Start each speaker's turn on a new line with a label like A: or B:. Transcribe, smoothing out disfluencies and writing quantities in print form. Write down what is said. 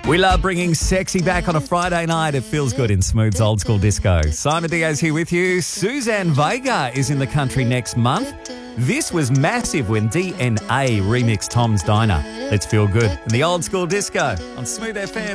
A: We love bringing sexy back on a Friday night. It feels good in Smooth's Old School Disco. Simon Diaz here with you. Suzanne Vega is in the country next month. This was massive when DNA remixed Tom's Diner. Let's feel good in the Old School Disco on Smooth FM.